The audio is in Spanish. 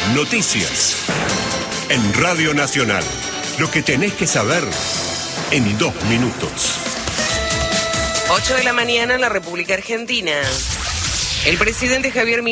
Noticias. En Radio Nacional. Lo que tenés que saber en 2 minutos. 8 de la mañana en la República Argentina. El presidente Javier Milei